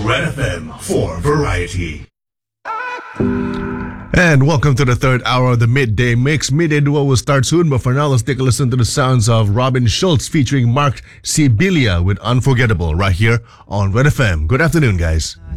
Red FM for Variety. And welcome to the third hour of the Midday Mix. Midday Duo will start soon, but for now, let's take a listen to the sounds of Robin Schultz featuring Mark Sibilia with Unforgettable right here on Red FM. Good afternoon, guys.